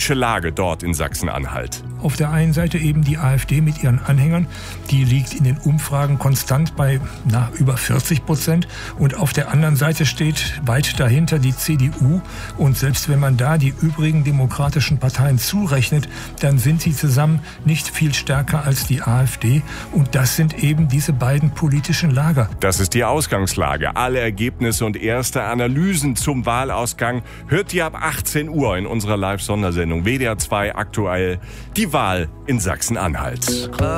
politische Lage dort in Sachsen-Anhalt. Auf der einen Seite eben die AfD mit ihren Anhängern, die liegt in den Umfragen konstant bei über 40%. Und auf der anderen Seite steht weit dahinter die CDU. Und selbst wenn man da die übrigen demokratischen Parteien zurechnet, dann sind sie zusammen nicht viel stärker als die AfD. Und das sind eben diese beiden politischen Lager. Das ist die Ausgangslage. Alle Ergebnisse und erste Analysen zum Wahlausgang hört ihr ab 18 Uhr in unserer Live-Sondersendung WDR 2 aktuell. Die Wahl in Sachsen-Anhalt.